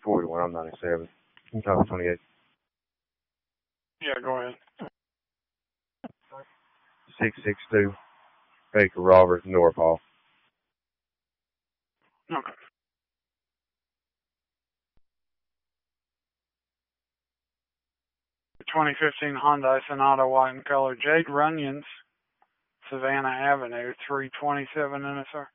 41, I'm 97. I'm talking 28. Yeah, go ahead. 662 Baker Roberts, North Hall. Okay. The 2015 Hyundai Sonata white in color. Jade Runyons, Savannah Avenue, 327 NSR.